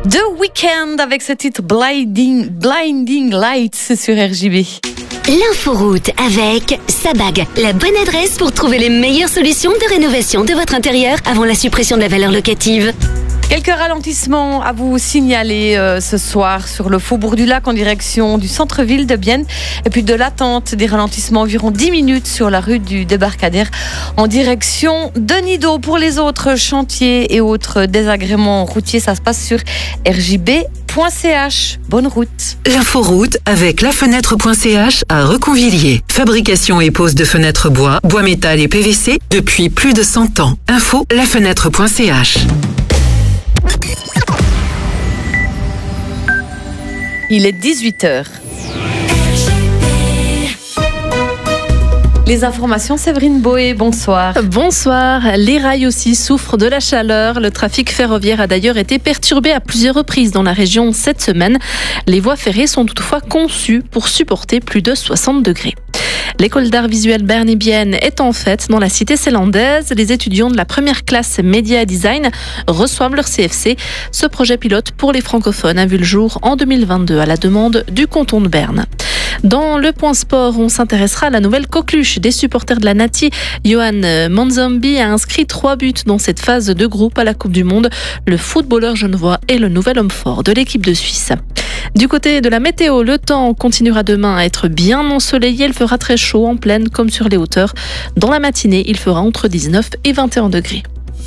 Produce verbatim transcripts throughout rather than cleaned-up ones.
The Weeknd avec ce titre Blinding, Blinding Lights sur R J B. L'inforoute avec Sabag, la bonne adresse pour trouver les meilleures solutions de rénovation de votre intérieur avant la suppression de la valeur locative. Quelques ralentissements à vous signaler euh, ce soir sur le Faubourg du Lac en direction du centre-ville de Bienne. Et puis de l'attente, des ralentissements environ dix minutes sur la rue du Débarcadère en direction de Nido. Pour les autres chantiers et autres désagréments routiers, ça se passe sur r j b point c h. Bonne route. L'inforoute avec lafenêtre point c h à Reconvilliers. Fabrication et pose de fenêtres bois, bois métal et P V C depuis plus de cent ans. Info lafenêtre point c h. Il est dix-huit heures. Les informations, Séverine Boé, bonsoir. Bonsoir. Les rails aussi souffrent de la chaleur. Le trafic ferroviaire a d'ailleurs été perturbé à plusieurs reprises dans la région cette semaine. Les voies ferrées sont toutefois conçues pour supporter plus de soixante degrés. L'école d'art visuel Bern et Bienne est en fête dans la cité célandaise. Les étudiants de la première classe Média Design reçoivent leur C F C. Ce projet pilote pour les francophones a vu le jour en deux mille vingt-deux à la demande du canton de Berne. Dans le point sport, on s'intéressera à la nouvelle coqueluche des supporters de la Nati. Johan Manzambi a inscrit trois buts dans cette phase de groupe à la Coupe du Monde. Le footballeur genevois est le nouvel homme fort de l'équipe de Suisse. Du côté de la météo, le temps continuera demain à être bien ensoleillé. Il fera très chaud en plaine comme sur les hauteurs. Dans la matinée, il fera entre dix-neuf et vingt et un degrés.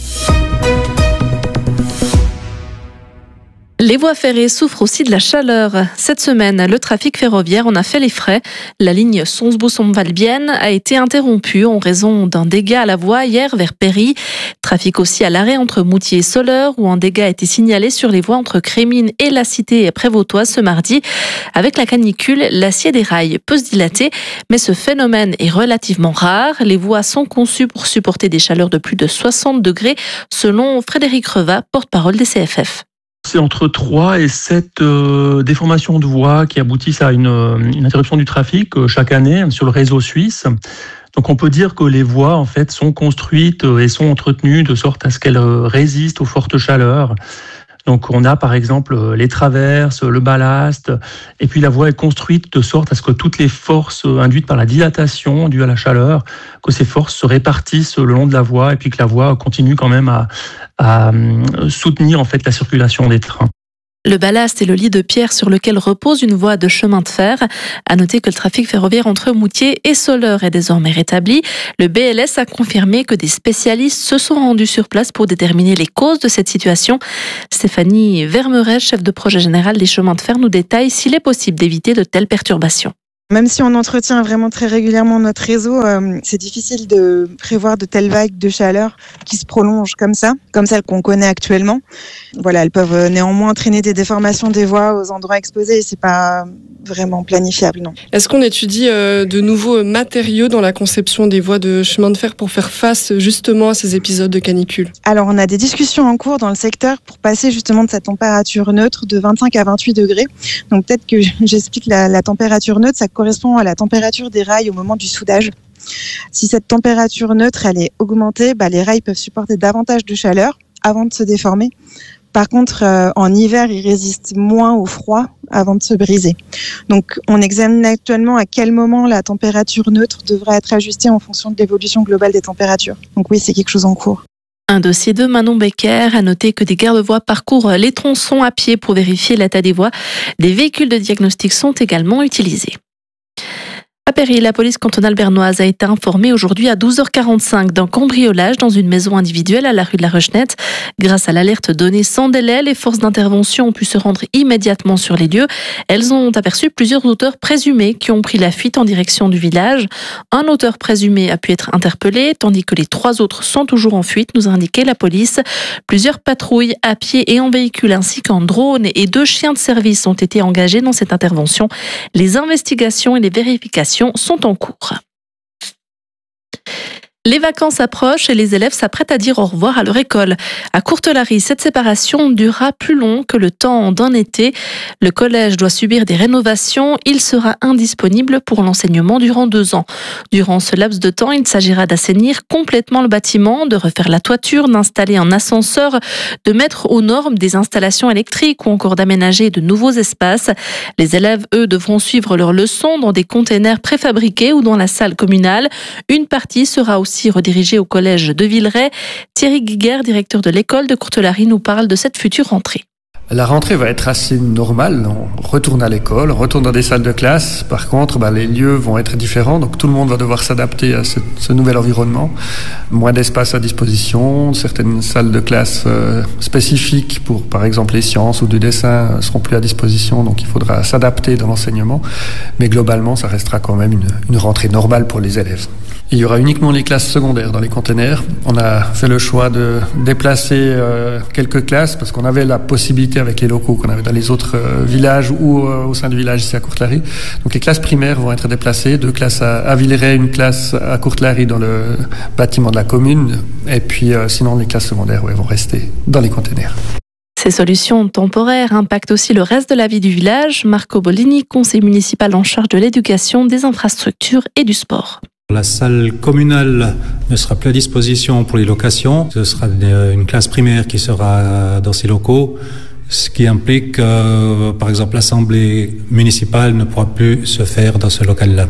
Les voies ferrées souffrent aussi de la chaleur. Cette semaine, le trafic ferroviaire en a fait les frais. La ligne Sonsbou-Somval-Bienne a été interrompue en raison d'un dégât à la voie hier vers Péry. Trafic aussi à l'arrêt entre Moutier et Soleure, où un dégât a été signalé sur les voies entre Crémine et la cité prévôtoise ce mardi. Avec la canicule, l'acier des rails peut se dilater, mais ce phénomène est relativement rare. Les voies sont conçues pour supporter des chaleurs de plus de soixante degrés, selon Frédéric Revat, porte-parole des C F F. C'est entre trois et sept euh, déformations de voies qui aboutissent à une, une interruption du trafic euh, chaque année sur le réseau suisse. Donc on peut dire que les voies en fait sont construites et sont entretenues de sorte à ce qu'elles résistent aux fortes chaleurs. Donc on a par exemple les traverses, le ballast, et puis la voie est construite de sorte à ce que toutes les forces induites par la dilatation due à la chaleur, que ces forces se répartissent le long de la voie et puis que la voie continue quand même à, à soutenir en fait la circulation des trains. Le ballast est le lit de pierre sur lequel repose une voie de chemin de fer. À noter que le trafic ferroviaire entre Moutier et Soleure est désormais rétabli. Le B L S a confirmé que des spécialistes se sont rendus sur place pour déterminer les causes de cette situation. Stéphanie Vermeret, chef de projet général des chemins de fer, nous détaille s'il est possible d'éviter de telles perturbations. Même si on entretient vraiment très régulièrement notre réseau, euh, c'est difficile de prévoir de telles vagues de chaleur qui se prolongent comme ça, comme celles qu'on connaît actuellement. Voilà, elles peuvent néanmoins entraîner des déformations des voies aux endroits exposés et c'est pas vraiment planifiable, non. Est-ce qu'on étudie euh, de nouveaux matériaux dans la conception des voies de chemin de fer pour faire face justement à ces épisodes de canicule ? Alors, on a des discussions en cours dans le secteur pour passer justement de cette température neutre de vingt-cinq à vingt-huit degrés. Donc peut-être que j'explique la, la température neutre, ça correspond à la température des rails au moment du soudage. Si cette température neutre elle est augmentée, bah, les rails peuvent supporter davantage de chaleur avant de se déformer. Par contre, euh, en hiver, ils résistent moins au froid avant de se briser. Donc, on examine actuellement à quel moment la température neutre devrait être ajustée en fonction de l'évolution globale des températures. Donc oui, c'est quelque chose en cours. Un dossier de Manon Becker a noté que des garde-voies parcourent les tronçons à pied pour vérifier l'état des voies. Des véhicules de diagnostic sont également utilisés. À Péry, la police cantonale bernoise a été informée aujourd'hui à douze heures quarante-cinq d'un cambriolage dans une maison individuelle à la rue de la Rechenette. Grâce à l'alerte donnée sans délai, les forces d'intervention ont pu se rendre immédiatement sur les lieux. Elles ont aperçu plusieurs auteurs présumés qui ont pris la fuite en direction du village. Un auteur présumé a pu être interpellé, tandis que les trois autres sont toujours en fuite, nous a indiqué la police. Plusieurs patrouilles à pied et en véhicule ainsi qu'en drone et deux chiens de service ont été engagés dans cette intervention. Les investigations et les vérifications sont en cours. Les vacances approchent et les élèves s'apprêtent à dire au revoir à leur école. À Courtelary, cette séparation durera plus long que le temps d'un été. Le collège doit subir des rénovations. Il sera indisponible pour l'enseignement durant deux ans. Durant ce laps de temps, il s'agira d'assainir complètement le bâtiment, de refaire la toiture, d'installer un ascenseur, de mettre aux normes des installations électriques ou encore d'aménager de nouveaux espaces. Les élèves, eux, devront suivre leurs leçons dans des containers préfabriqués ou dans la salle communale. Une partie sera aussi aussi redirigé au collège de Villeray. Thierry Guiguer, directeur de l'école de Courtelary, nous parle de cette future rentrée. La rentrée va être assez normale. On retourne à l'école, on retourne dans des salles de classe. Par contre, bah, les lieux vont être différents, donc tout le monde va devoir s'adapter à ce, ce nouvel environnement. Moins d'espace à disposition, certaines salles de classe euh, spécifiques pour, par exemple, les sciences ou du dessin euh, seront plus à disposition, donc il faudra s'adapter dans l'enseignement. Mais globalement, ça restera quand même une, une rentrée normale pour les élèves. Il y aura uniquement les classes secondaires dans les containers. On a fait le choix de déplacer euh, quelques classes parce qu'on avait la possibilité avec les locaux qu'on avait dans les autres euh, villages ou euh, au sein du village ici à Courtelary. Donc les classes primaires vont être déplacées, deux classes à, à Villeray, une classe à Courtelary dans le bâtiment de la commune, et puis euh, sinon les classes secondaires ouais, vont rester dans les containers. Ces solutions temporaires impactent aussi le reste de la vie du village. Marco Bolini, conseiller municipal en charge de l'éducation, des infrastructures et du sport. La salle communale ne sera plus à disposition pour les locations. Ce sera une classe primaire qui sera dans ces locaux, ce qui implique que, euh, par exemple, l'assemblée municipale ne pourra plus se faire dans ce local-là.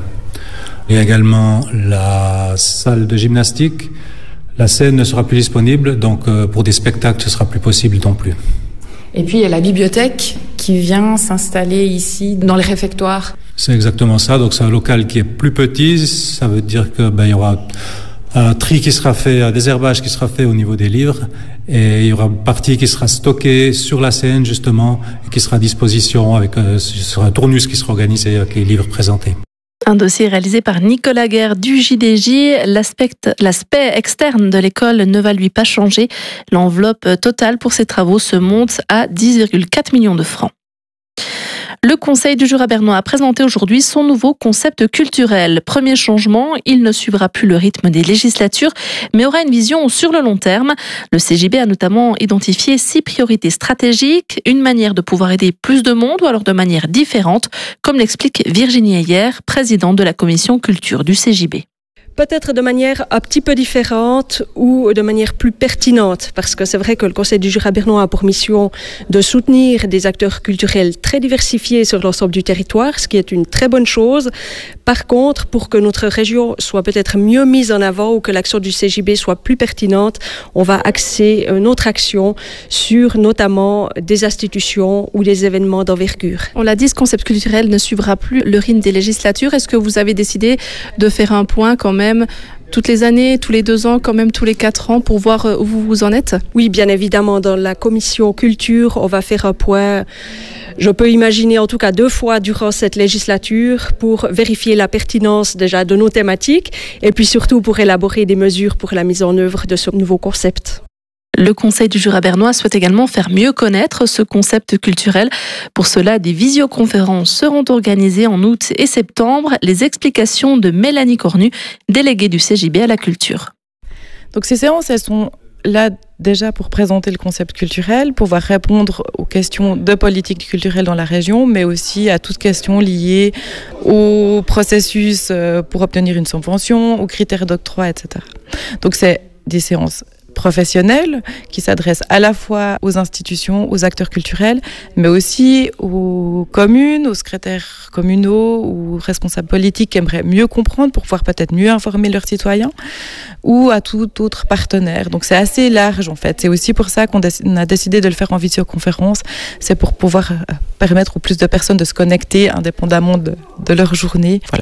Il y a également la salle de gymnastique. La scène ne sera plus disponible, donc euh, pour des spectacles, ce sera plus possible non plus. Et puis il y a la bibliothèque qui vient s'installer ici dans les réfectoires. C'est exactement ça. Donc c'est un local qui est plus petit. Ça veut dire que ben il y aura un tri qui sera fait, un désherbage qui sera fait au niveau des livres, et il y aura une partie qui sera stockée sur la scène justement et qui sera à disposition avec euh, sur un tournus qui sera organisé avec les livres présentés. Un dossier réalisé par Nicolas Guerre du J D J. L'aspect, l'aspect externe de l'école ne va lui pas changer. L'enveloppe totale pour ces travaux se monte à dix virgule quatre millions de francs. Le Conseil du Jura bernois a présenté aujourd'hui son nouveau concept culturel. Premier changement, il ne suivra plus le rythme des législatures, mais aura une vision sur le long terme. Le C J B a notamment identifié six priorités stratégiques, une manière de pouvoir aider plus de monde ou alors de manière différente, comme l'explique Virginie Heyer, présidente de la commission culture du C J B. Peut-être de manière un petit peu différente ou de manière plus pertinente, parce que c'est vrai que le Conseil du Jura bernois a pour mission de soutenir des acteurs culturels très diversifiés sur l'ensemble du territoire, ce qui est une très bonne chose. Par contre, pour que notre région soit peut-être mieux mise en avant ou que l'action du C J B soit plus pertinente, on va axer notre action sur notamment des institutions ou des événements d'envergure. On l'a dit, ce concept culturel ne suivra plus le rythme des législatures. Est-ce que vous avez décidé de faire un point quand même toutes les années, tous les deux ans, quand même tous les quatre ans, pour voir où vous vous en êtes? Oui, bien évidemment, dans la commission culture, on va faire un point, je peux imaginer en tout cas deux fois durant cette législature, pour vérifier la pertinence déjà de nos thématiques et puis surtout pour élaborer des mesures pour la mise en œuvre de ce nouveau concept. Le Conseil du Jura bernois souhaite également faire mieux connaître ce concept culturel. Pour cela, des visioconférences seront organisées en août et septembre. Les explications de Mélanie Cornu, déléguée du C J B à la culture. Donc ces séances, elles sont là déjà pour présenter le concept culturel, pouvoir répondre aux questions de politique culturelle dans la région, mais aussi à toutes questions liées au processus pour obtenir une subvention, aux critères d'octroi, et cetera. Donc c'est des séances professionnels qui s'adressent à la fois aux institutions, aux acteurs culturels, mais aussi aux communes, aux secrétaires communaux, aux responsables politiques qui aimeraient mieux comprendre pour pouvoir peut-être mieux informer leurs citoyens, ou à tout autre partenaire. Donc c'est assez large en fait. C'est aussi pour ça qu'on a décidé de le faire en visioconférence. C'est pour pouvoir permettre au plus de personnes de se connecter indépendamment de, de leur journée. Voilà.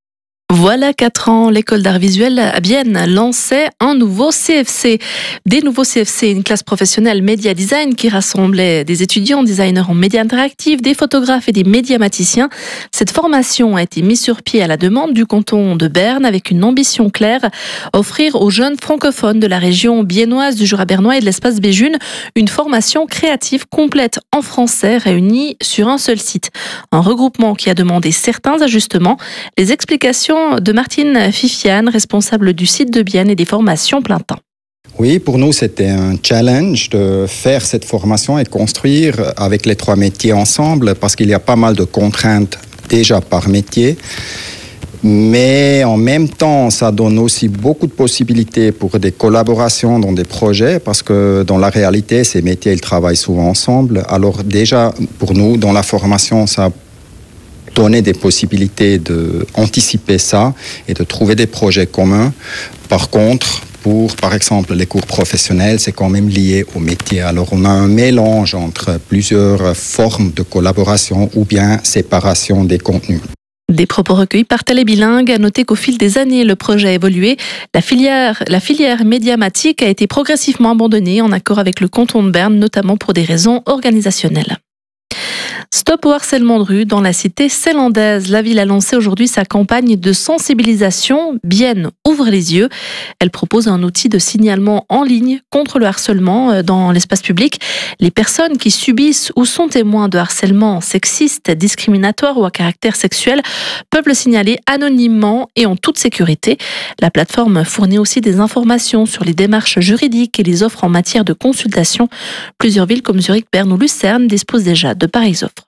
Voilà quatre ans, l'école d'art visuel à Bienne lançait un nouveau C F C. Des nouveaux C F C, une classe professionnelle média design qui rassemblait des étudiants, designers en médias interactifs, des photographes et des médiamaticiens. Cette formation a été mise sur pied à la demande du canton de Berne avec une ambition claire, offrir aux jeunes francophones de la région biennoise du Jura bernois et de l'espace Béjune une formation créative complète en français réunie sur un seul site. Un regroupement qui a demandé certains ajustements. Les explications question de Martine Fifiane, responsable du site de Bienne et des formations plein temps. Oui, pour nous, c'était un challenge de faire cette formation et construire avec les trois métiers ensemble, parce qu'il y a pas mal de contraintes déjà par métier. Mais en même temps, ça donne aussi beaucoup de possibilités pour des collaborations dans des projets, parce que dans la réalité, ces métiers, ils travaillent souvent ensemble. Alors déjà, pour nous, dans la formation, ça a donné des possibilités d'anticiper ça et de trouver des projets communs. Par contre, pour, par exemple, les cours professionnels, c'est quand même lié au métier. Alors, on a un mélange entre plusieurs formes de collaboration ou bien séparation des contenus. Des propos recueillis par Télébilingue. À noter qu'au fil des années, le projet a évolué. La filière, la filière médiamatique a été progressivement abandonnée en accord avec le canton de Berne, notamment pour des raisons organisationnelles. Stop au harcèlement de rue dans la cité célandaise. La ville a lancé aujourd'hui sa campagne de sensibilisation. Bienne ouvre les yeux. Elle propose un outil de signalement en ligne contre le harcèlement dans l'espace public. Les personnes qui subissent ou sont témoins de harcèlement sexiste, discriminatoire ou à caractère sexuel peuvent le signaler anonymement et en toute sécurité. La plateforme fournit aussi des informations sur les démarches juridiques et les offres en matière de consultation. Plusieurs villes comme Zurich, Berne ou Lucerne disposent déjà de pareilles offres.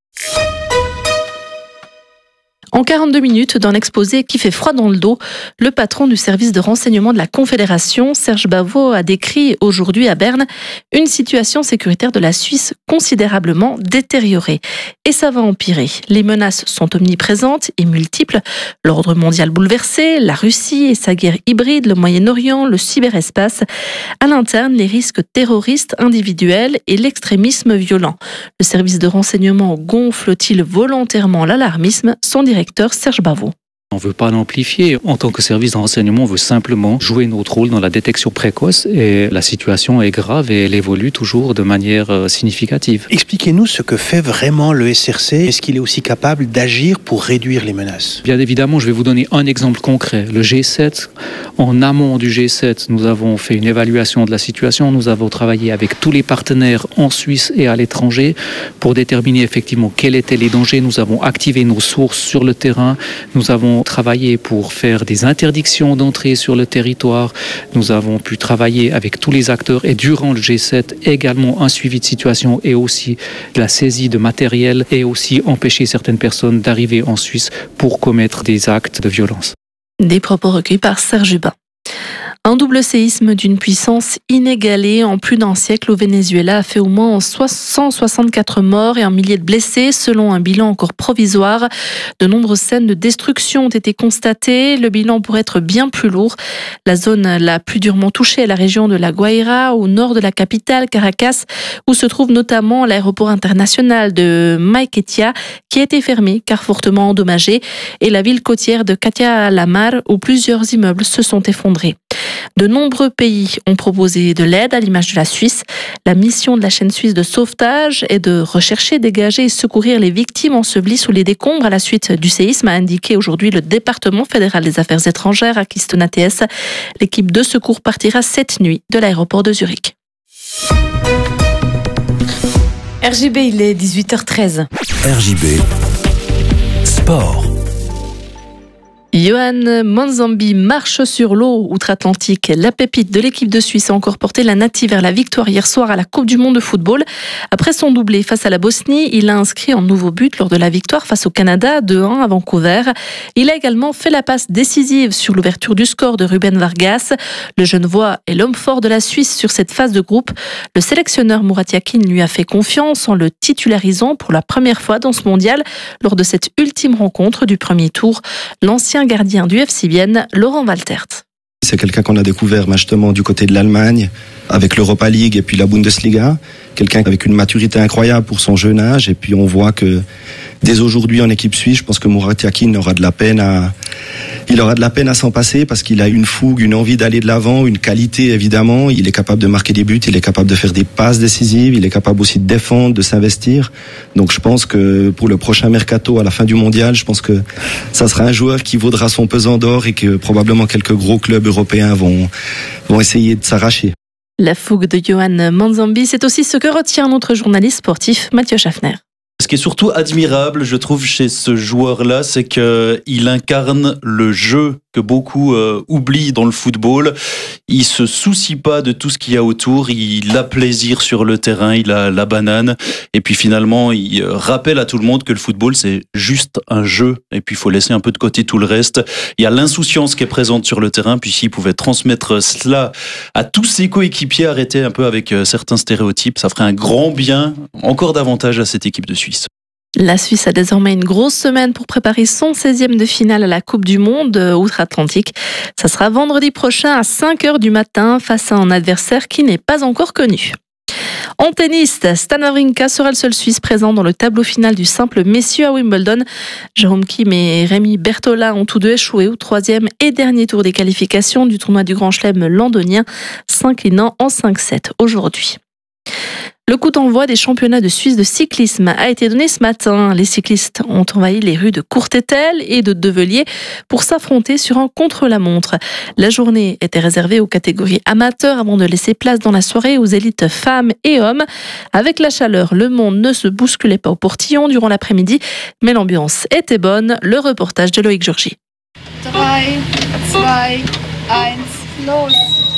En quarante-deux minutes, dans l'exposé qui fait froid dans le dos, le patron du service de renseignement de la Confédération, Serge Bavot, a décrit aujourd'hui à Berne une situation sécuritaire de la Suisse considérablement détériorée. Et ça va empirer. Les menaces sont omniprésentes et multiples. L'ordre mondial bouleversé, la Russie et sa guerre hybride, le Moyen-Orient, le cyberespace. À l'interne, les risques terroristes individuels et l'extrémisme violent. Le service de renseignement gonfle-t-il volontairement l'alarmisme? Son directeur Serge Bavot. On ne veut pas l'amplifier. En tant que service de renseignement, on veut simplement jouer notre rôle dans la détection précoce et la situation est grave et elle évolue toujours de manière significative. Expliquez-nous ce que fait vraiment le S R C. Est-ce qu'il est aussi capable d'agir pour réduire les menaces? Bien évidemment, je vais vous donner un exemple concret. Le G sept, en amont du G sept, nous avons fait une évaluation de la situation. Nous avons travaillé avec tous les partenaires en Suisse et à l'étranger pour déterminer effectivement quels étaient les dangers. Nous avons activé nos sources sur le terrain. Nous avons travaillé pour faire des interdictions d'entrée sur le territoire. Nous avons pu travailler avec tous les acteurs et durant le G sept également un suivi de situation et aussi la saisie de matériel et aussi empêcher certaines personnes d'arriver en Suisse pour commettre des actes de violence. Des propos recueillis par Serge Hubin. Un double séisme d'une puissance inégalée en plus d'un siècle au Venezuela a fait au moins cent soixante-quatre morts et un millier de blessés, selon un bilan encore provisoire. De nombreuses scènes de destruction ont été constatées. Le bilan pourrait être bien plus lourd. La zone la plus durement touchée est la région de La Guaira, au nord de la capitale, Caracas, où se trouve notamment l'aéroport international de Maiquetía, qui a été fermé car fortement endommagé, et la ville côtière de Catia-la-Mar, où plusieurs immeubles se sont effondrés. De nombreux pays ont proposé de l'aide, à l'image de la Suisse. La mission de la chaîne suisse de sauvetage est de rechercher, dégager et secourir les victimes ensevelies sous les décombres à la suite du séisme, a indiqué aujourd'hui le département fédéral des affaires étrangères à Kistona T S. L'équipe de secours partira cette nuit de l'aéroport de Zurich. R J B, il est dix-huit heures treize. R J B, sport. Johan Monzambi marche sur l'eau outre-Atlantique. La pépite de l'équipe de Suisse a encore porté la native vers la victoire hier soir à la Coupe du Monde de football. Après son doublé face à la Bosnie, il a inscrit un nouveau but lors de la victoire face au Canada, deux un à Vancouver. Il a également fait la passe décisive sur l'ouverture du score de Ruben Vargas. Le Genevois est l'homme fort de la Suisse sur cette phase de groupe. Le sélectionneur Murat Yakin lui a fait confiance en le titularisant pour la première fois dans ce mondial lors de cette ultime rencontre du premier tour. L'ancien gardien du F C Bienne, Laurent Waltert. C'est quelqu'un qu'on a découvert justement du côté de l'Allemagne, avec l'Europa League et puis la Bundesliga. Quelqu'un avec une maturité incroyable pour son jeune âge. Et puis on voit que dès aujourd'hui en équipe suisse, je pense que Murat Yakin aura de la peine à, il aura de la peine à s'en passer parce qu'il a une fougue, une envie d'aller de l'avant, une qualité évidemment. Il est capable de marquer des buts, il est capable de faire des passes décisives, il est capable aussi de défendre, de s'investir. Donc je pense que pour le prochain mercato à la fin du mondial, je pense que ça sera un joueur qui vaudra son pesant d'or et que probablement quelques gros clubs européens vont, vont essayer de s'arracher. La fougue de Johan Monzambi, c'est aussi ce que retient notre journaliste sportif Mathieu Schaffner. Ce qui est surtout admirable, je trouve, chez ce joueur-là, c'est qu'il incarne le jeu que beaucoup euh, oublient dans le football. Il se soucie pas de tout ce qu'il y a autour. Il a plaisir sur le terrain, il a la banane. Et puis finalement, il rappelle à tout le monde que le football, c'est juste un jeu. Et puis il faut laisser un peu de côté tout le reste. Il y a l'insouciance qui est présente sur le terrain. Puis s'il pouvait transmettre cela à tous ses coéquipiers, arrêter un peu avec certains stéréotypes, ça ferait un grand bien, encore davantage à cette équipe de Suisse. La Suisse a désormais une grosse semaine pour préparer son seizième de finale à la Coupe du Monde outre-Atlantique. Ça sera vendredi prochain à cinq heures du matin face à un adversaire qui n'est pas encore connu. En tennis, Stan Wawrinka sera le seul Suisse présent dans le tableau final du simple messieurs à Wimbledon. Jérôme Kim et Rémi Bertolin ont tous deux échoué au troisième et dernier tour des qualifications du tournoi du Grand Chelem londonien, s'inclinant en cinq sept aujourd'hui. Le coup d'envoi des championnats de Suisse de cyclisme a été donné ce matin. Les cyclistes ont envahi les rues de Courtétel et de Develier pour s'affronter sur un contre-la-montre. La journée était réservée aux catégories amateurs avant de laisser place dans la soirée aux élites femmes et hommes. Avec la chaleur, le monde ne se bousculait pas au portillon durant l'après-midi, mais l'ambiance était bonne. Le reportage de Loïc Georgie. trois, deux, un, los!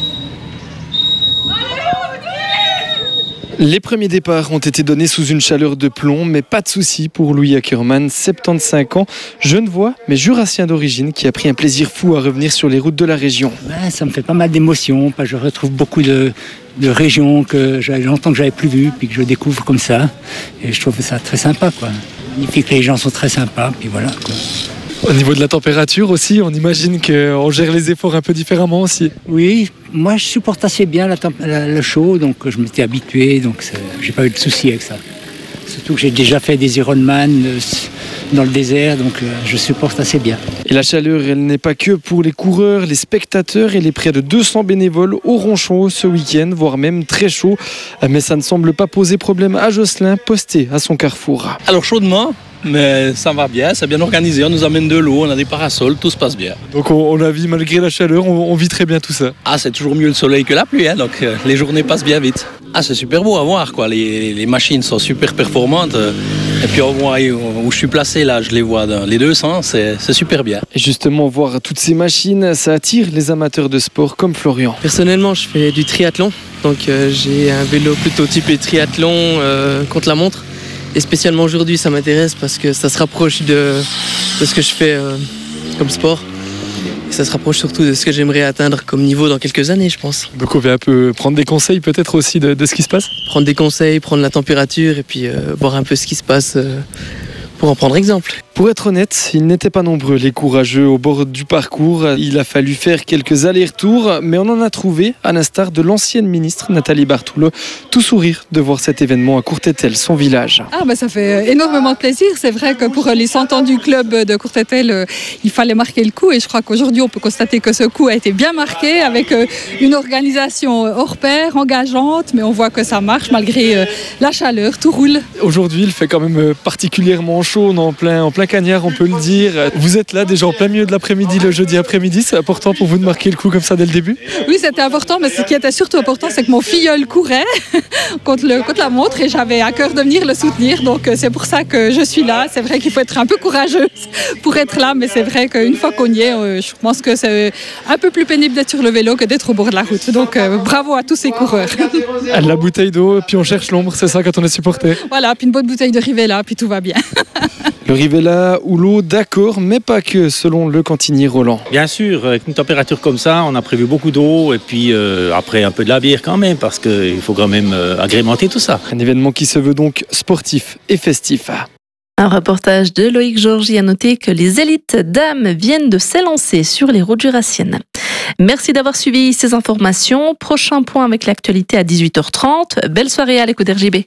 Les premiers départs ont été donnés sous une chaleur de plomb, mais pas de souci pour Louis Ackermann, soixante-quinze ans, genevois mais jurassien d'origine, qui a pris un plaisir fou à revenir sur les routes de la région. Ben, ça me fait pas mal d'émotions, je retrouve beaucoup de, de régions que j'avais longtemps que j'avais plus vues, puis que je découvre comme ça, et je trouve ça très sympa, quoi. Magnifique, les gens sont très sympas, puis voilà, quoi. Au niveau de la température aussi, on imagine qu'on gère les efforts un peu différemment aussi. Oui, moi je supporte assez bien la temp- la, le chaud, donc je m'étais habitué, donc j'ai pas eu de soucis avec ça. Surtout que j'ai déjà fait des Ironman dans le désert, donc je supporte assez bien. Et la chaleur, elle n'est pas que pour les coureurs, les spectateurs et les près de deux cents bénévoles auront chaud ce week-end, voire même très chaud. Mais ça ne semble pas poser problème à Jocelyn, posté à son carrefour. Alors chaudement, mais ça va bien, c'est bien organisé, on nous amène de l'eau, on a des parasols, tout se passe bien. Donc on, on a vu, malgré la chaleur, on, on vit très bien tout ça. Ah, c'est toujours mieux le soleil que la pluie, hein, donc euh, les journées passent bien vite. Ah, c'est super beau à voir, quoi. Les, les machines sont super performantes. Euh, et puis on voit où je suis placé là, je les vois dans les deux sens, c'est, c'est super bien. Et justement, voir toutes ces machines, ça attire les amateurs de sport comme Florian. Personnellement, je fais du triathlon, donc euh, j'ai un vélo plutôt typé triathlon euh, contre la montre. Et spécialement aujourd'hui, ça m'intéresse parce que ça se rapproche de, de ce que je fais euh, comme sport. Et ça se rapproche surtout de ce que j'aimerais atteindre comme niveau dans quelques années, je pense. Donc on va un peu prendre des conseils peut-être aussi de, de ce qui se passe. Prendre des conseils, prendre la température et puis euh, voir un peu ce qui se passe euh, pour en prendre exemple. Pour être honnête, ils n'étaient pas nombreux les courageux au bord du parcours. Il a fallu faire quelques allers-retours, mais on en a trouvé, à l'instar de l'ancienne ministre Nathalie Bartoulot, tout sourire de voir cet événement à Courtétel, son village. Ah bah ça fait énormément de plaisir. C'est vrai que pour les cent ans du club de Courtétel, il fallait marquer le coup et je crois qu'aujourd'hui on peut constater que ce coup a été bien marqué avec une organisation hors pair, engageante, mais on voit que ça marche malgré la chaleur, tout roule. Aujourd'hui, il fait quand même particulièrement chaud, on est en plein, en plein cagnard, on peut le dire. Vous êtes là déjà en plein milieu de l'après-midi, le jeudi après-midi. C'est important pour vous de marquer le coup comme ça dès le début? Oui, c'était important, mais ce qui était surtout important, c'est que mon filleul courait contre, le, contre la montre et j'avais à cœur de venir le soutenir. Donc c'est pour ça que je suis là. C'est vrai qu'il faut être un peu courageuse pour être là, mais c'est vrai qu'une fois qu'on y est, je pense que c'est un peu plus pénible d'être sur le vélo que d'être au bord de la route. Donc euh, bravo à tous ces coureurs. La bouteille d'eau, puis on cherche l'ombre, c'est ça quand on est supporter. Voilà, puis une bonne bouteille de Rivella, puis tout va bien. Le Rivella ou l'eau, d'accord, mais pas que, selon le cantinier Roland. Bien sûr, avec une température comme ça, on a prévu beaucoup d'eau et puis euh, après un peu de la bière quand même, parce qu'il faut quand même euh, agrémenter tout ça. Un événement qui se veut donc sportif et festif. Un reportage de Loïc Georgie a noté que les élites dames viennent de s'élancer sur les routes jurassiennes. Merci d'avoir suivi ces informations. Prochain point avec l'actualité à dix-huit heures trente. Belle soirée à l'écoute d'R J B.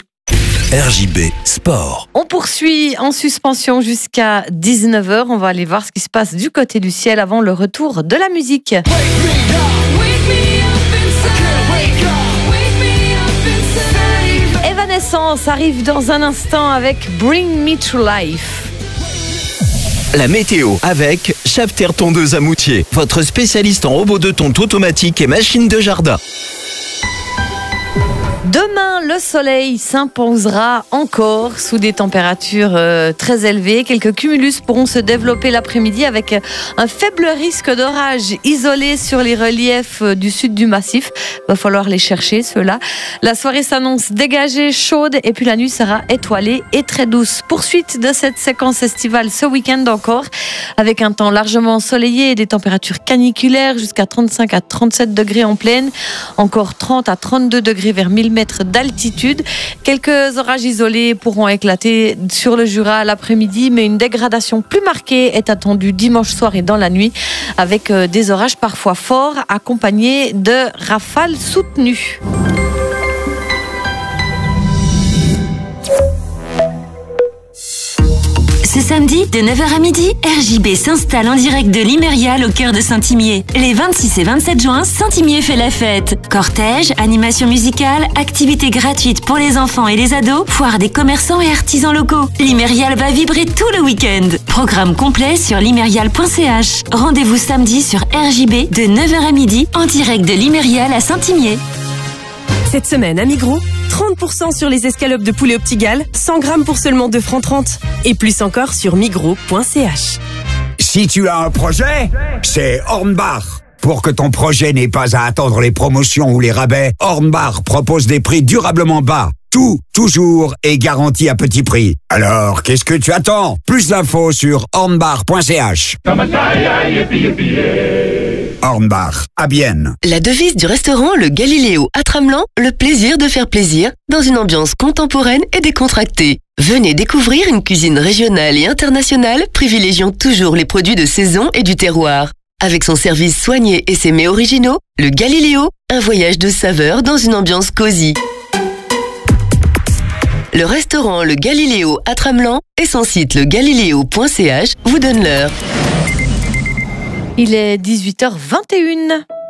R J B Sport. On poursuit en suspension jusqu'à dix-neuf heures. On va aller voir ce qui se passe du côté du ciel avant le retour de la musique. Evanescence arrive dans un instant avec Bring Me to Life. La météo avec Schafter Tondeuse à Moutier, votre spécialiste en robots de tonte automatique et machines de jardin. Demain, le soleil s'imposera encore sous des températures euh, très élevées. Quelques cumulus pourront se développer l'après-midi avec un faible risque d'orage isolé sur les reliefs du sud du massif. Va falloir les chercher, ceux-là. La soirée s'annonce dégagée, chaude et puis la nuit sera étoilée et très douce. Poursuite de cette séquence estivale ce week-end encore avec un temps largement ensoleillé et des températures caniculaires jusqu'à trente-cinq à trente-sept degrés en plaine. Encore trente à trente-deux degrés vers mille mètres d'altitude. Quelques orages isolés pourront éclater sur le Jura l'après-midi, mais une dégradation plus marquée est attendue dimanche soir et dans la nuit, avec des orages parfois forts accompagnés de rafales soutenues. Ce samedi, de neuf heures à midi, R J B s'installe en direct de l'Imérial au cœur de Saint-Imier. Les vingt-six et vingt-sept juin, Saint-Imier fait la fête. Cortège, animation musicale, activités gratuites pour les enfants et les ados, foire des commerçants et artisans locaux. L'Imérial va vibrer tout le week-end. Programme complet sur l'imérial point c h. Rendez-vous samedi sur R J B de neuf heures à midi en direct de l'Imérial à Saint-Imier. Cette semaine à Migros, trente pour cent sur les escalopes de poulet au petit Gall, cent grammes pour seulement deux francs trente. Et plus encore sur migros point c h. Si tu as un projet, c'est Hornbach. Pour que ton projet n'ait pas à attendre les promotions ou les rabais, Hornbach propose des prix durablement bas. Tout, toujours, est garanti à petit prix. Alors, qu'est-ce que tu attends? Plus d'infos sur hornbach point c h. Hornbach, à Bienne. La devise du restaurant Le Galiléo à Tramelan, le plaisir de faire plaisir dans une ambiance contemporaine et décontractée. Venez découvrir une cuisine régionale et internationale privilégiant toujours les produits de saison et du terroir. Avec son service soigné et ses mets originaux, Le Galiléo, un voyage de saveurs dans une ambiance cosy. Le restaurant Le Galiléo à Tramelan et son site le galiléo point c h vous donnent l'heure. Il est dix-huit heures vingt et une.